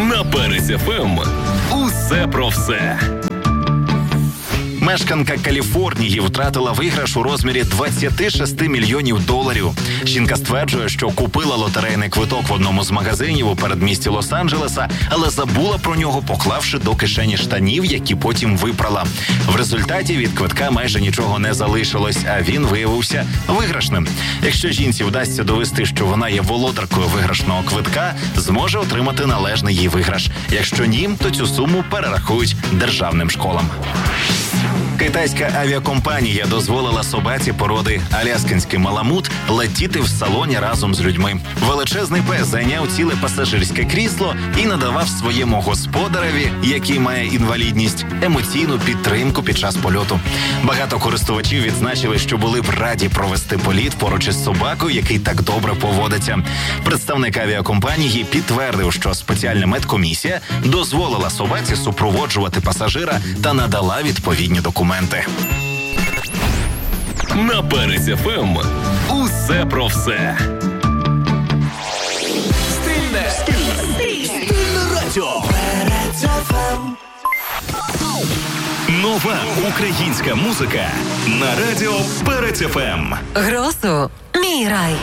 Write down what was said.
На Перець ФМ. Усе про все. Мешканка Каліфорнії втратила виграш у розмірі $26 мільйонів. Жінка стверджує, що купила лотерейний квиток в одному з магазинів у передмісті Лос-Анджелеса, але забула про нього, поклавши до кишені штанів, які потім випрала. В результаті від квитка майже нічого не залишилось, а він виявився виграшним. Якщо жінці вдасться довести, що вона є володаркою виграшного квитка, зможе отримати належний їй виграш. Якщо ні, то цю суму перерахують державним школам. Китайська авіакомпанія дозволила собаці породи аляскинський маламут летіти в салоні разом з людьми. Величезний пес зайняв ціле пасажирське крісло і надавав своєму господареві, який має інвалідність, емоційну підтримку під час польоту. Багато користувачів відзначили, що були б раді провести політ поруч із собакою, який так добре поводиться. Представник авіакомпанії підтвердив, що спеціальна медкомісія дозволила собаці супроводжувати пасажира та надала відповідні документи. На Перець ФМ. Усе про все. Стильне радіо. Перець ФМ. Нова українська музика на радіо Перець ФМ. Гросу, мій рай.